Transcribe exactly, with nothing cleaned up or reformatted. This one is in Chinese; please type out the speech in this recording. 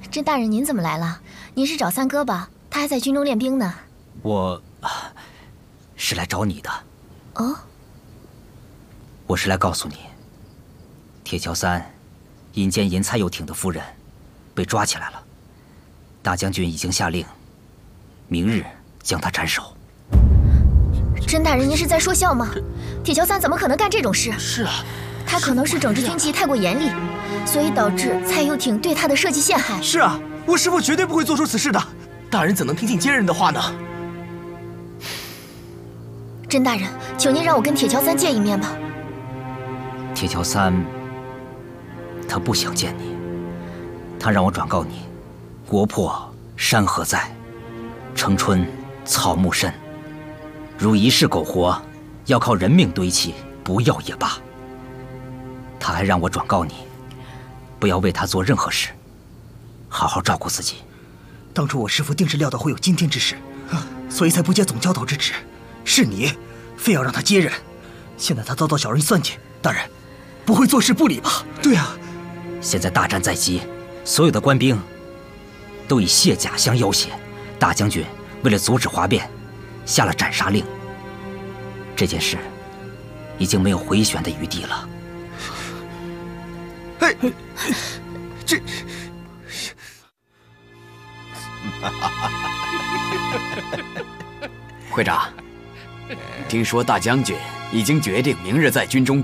甄大人，您怎么来了？您是找三哥吧？他还在军中练兵呢。 我是来找你的。 哦， 我是来告诉你，铁桥三引荐银蔡游艇的夫人被抓起来了，大将军已经下令，明日将他斩首。 甄大人，您是在说笑吗？铁桥三怎么可能干这种事？ 是啊， 他可能是整治军纪太过严厉，所以导致蔡游艇对他的设计陷害。 是啊，我师父绝对不会做出此事的。大人怎能听信奸人的话呢？ 甄大人，求您让我跟铁桥三见一面吧。 铁桥三，他不想见你，他让我转告你：国破山河在，城春草木深。如一世苟活，要靠人命堆砌，不要也罢。他还让我转告你，不要为他做任何事，好好照顾自己。 当初我师父定是料到会有今天之事，所以才不接总教头之旨。是你，非要让他接任。现在他遭到小人算计，大人不会坐视不理吧？ 对啊， 现在大战在即，所有的官兵都以卸甲相要挟。大将军为了阻止哗变，下了斩杀令。这件事已经没有回旋的余地了。 哎，这…… 会长，听说大将军已经决定明日在军中